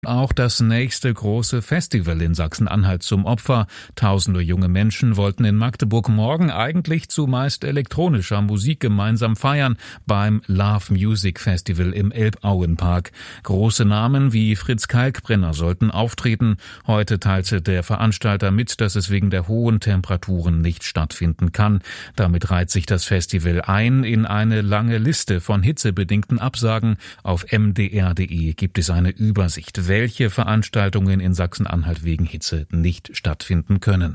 auch das nächste große Festival in Sachsen-Anhalt zum Opfer. Tausende junge Menschen wollten in Magdeburg morgen eigentlich zumeist elektronischer Musik gemeinsam feiern beim Love Music Festival im Elbauenpark. Große Namen wie Fritz Kalkbrenner sollten auftreten. Heute teilte der Veranstalter mit, dass es wegen der hohen Temperaturen nicht stattfinden kann. Damit reiht sich das Festival ein in eine lange Liste von hitzebedingten Absagen. Auf mdr.de gibt es eine Übersicht, welche Veranstaltungen in Sachsen-Anhalt wegen Hitze nicht stattfinden können.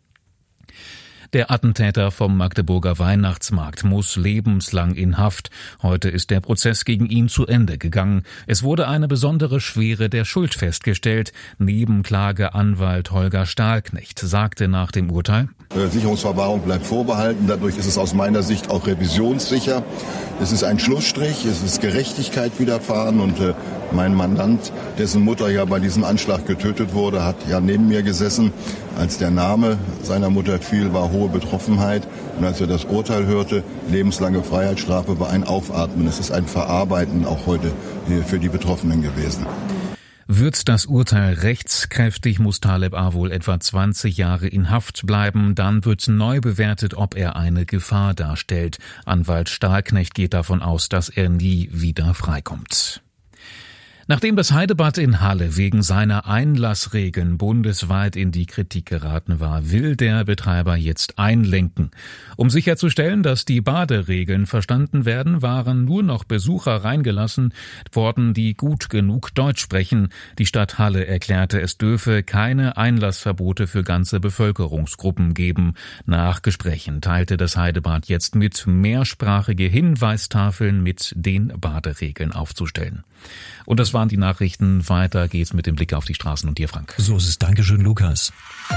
Der Attentäter vom Magdeburger Weihnachtsmarkt muss lebenslang in Haft. Heute ist der Prozess gegen ihn zu Ende gegangen. Es wurde eine besondere Schwere der Schuld festgestellt. Nebenklageanwalt Holger Stahlknecht sagte nach dem Urteil: Sicherungsverwahrung bleibt vorbehalten. Dadurch ist es aus meiner Sicht auch revisionssicher. Es ist ein Schlussstrich, es ist Gerechtigkeit widerfahren und mein Mandant, dessen Mutter ja bei diesem Anschlag getötet wurde, hat ja neben mir gesessen. Als der Name seiner Mutter fiel, war hohe Betroffenheit. Und als er das Urteil hörte, lebenslange Freiheitsstrafe, war ein Aufatmen. Es ist ein Verarbeiten auch heute für die Betroffenen gewesen. Wird das Urteil rechtskräftig, muss Taleb A. wohl etwa 20 Jahre in Haft bleiben. Dann wird neu bewertet, ob er eine Gefahr darstellt. Anwalt Stahlknecht geht davon aus, dass er nie wieder freikommt. Nachdem das Heidebad in Halle wegen seiner Einlassregeln bundesweit in die Kritik geraten war, will der Betreiber jetzt einlenken. Um sicherzustellen, dass die Baderegeln verstanden werden, waren nur noch Besucher reingelassen worden, die gut genug Deutsch sprechen. Die Stadt Halle erklärte, es dürfe keine Einlassverbote für ganze Bevölkerungsgruppen geben. Nach Gesprächen teilte das Heidebad jetzt mit, mehrsprachige Hinweistafeln mit den Baderegeln aufzustellen. Und das waren die Nachrichten. Weiter geht's mit dem Blick auf die Straßen und dir, Frank. So ist es. Dankeschön, Lukas.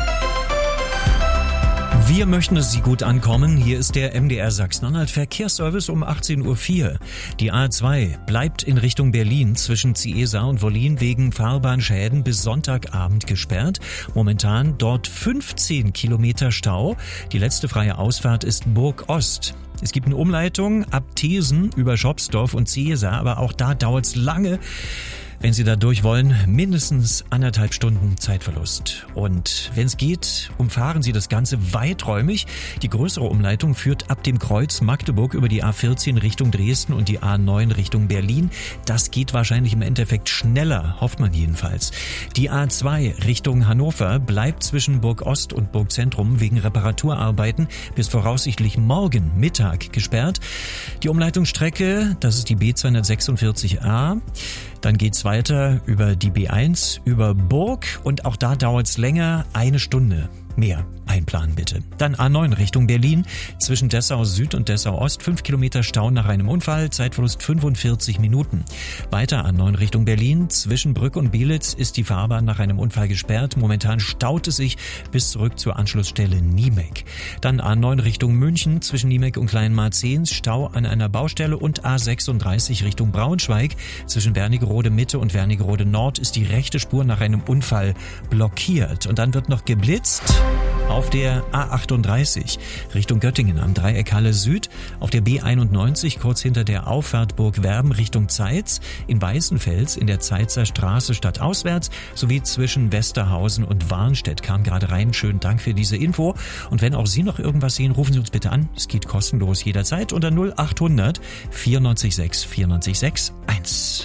Wir möchten, dass Sie gut ankommen. Hier ist der MDR Sachsen-Anhalt Verkehrsservice um 18.04 Uhr. Die A2 bleibt in Richtung Berlin zwischen Ciesa und Wollin wegen Fahrbahnschäden bis Sonntagabend gesperrt. Momentan dort 15 Kilometer Stau. Die letzte freie Ausfahrt ist Burg Ost. Es gibt eine Umleitung ab Thesen über Schopsdorf und Ciesa, aber auch da dauert's lange. Wenn Sie da durch wollen, mindestens 1,5 Stunden Zeitverlust. Und wenn es geht, umfahren Sie das Ganze weiträumig. Die größere Umleitung führt ab dem Kreuz Magdeburg über die A14 Richtung Dresden und die A9 Richtung Berlin. Das geht wahrscheinlich im Endeffekt schneller, hofft man jedenfalls. Die A2 Richtung Hannover bleibt zwischen Burg Ost und Burg Zentrum wegen Reparaturarbeiten bis voraussichtlich morgen Mittag gesperrt. Die Umleitungsstrecke, das ist die B246a. Dann geht's weiter über die B1, über Burg und auch da dauert's länger, 1 Stunde. Mehr einplanen bitte. Dann A9 Richtung Berlin, zwischen Dessau Süd und Dessau Ost, 5 Kilometer Stau nach einem Unfall, Zeitverlust 45 Minuten. Weiter A9 Richtung Berlin, zwischen Brück und Belitz ist die Fahrbahn nach einem Unfall gesperrt. Momentan staut es sich bis zurück zur Anschlussstelle Niemek. Dann A9 Richtung München, zwischen Niemek und Kleinmarzens, Stau an einer Baustelle und A36 Richtung Braunschweig. Zwischen Wernigerode Mitte und Wernigerode Nord ist die rechte Spur nach einem Unfall blockiert. Und dann wird noch geblitzt auf der A38 Richtung Göttingen am Dreieck Halle Süd, auf der B91 kurz hinter der Auffahrt Burg Werben Richtung Zeitz, in Weißenfels in der Zeitzer Straße stadtauswärts sowie zwischen Westerhausen und Warnstedt. Kam gerade rein. Schönen Dank für diese Info. Und wenn auch Sie noch irgendwas sehen, rufen Sie uns bitte an. Es geht kostenlos jederzeit unter 0800 94 6 94 6 1.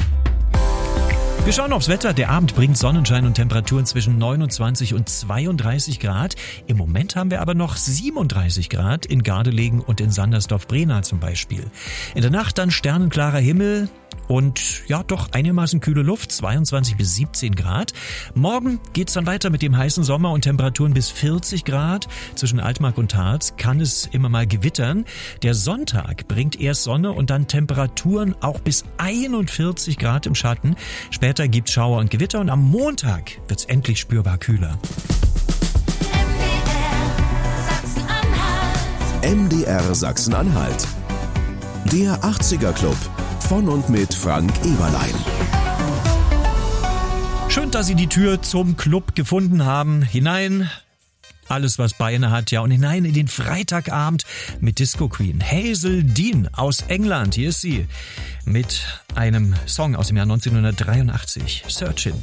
Wir schauen aufs Wetter. Der Abend bringt Sonnenschein und Temperaturen zwischen 29 und 32 Grad. Im Moment haben wir aber noch 37 Grad in Gardelegen und in Sandersdorf-Brena zum Beispiel. In der Nacht dann sternenklarer Himmel und ja doch einigermaßen kühle Luft, 22 bis 17 Grad. Morgen geht's dann weiter mit dem heißen Sommer und Temperaturen bis 40 Grad. Zwischen Altmark und Harz kann es immer mal gewittern. Der Sonntag bringt erst Sonne und dann Temperaturen auch bis 41 Grad im Schatten. Später gibt's Schauer und Gewitter und am Montag wird's endlich spürbar kühler. MDR Sachsen-Anhalt. Der 80er Club. Von und mit Frank Eberlein. Schön, dass Sie die Tür zum Club gefunden haben. Hinein, alles was Beine hat, ja, und hinein in den Freitagabend mit Disco Queen. Hazel Dean aus England, hier ist sie mit einem Song aus dem Jahr 1983, Searchin'.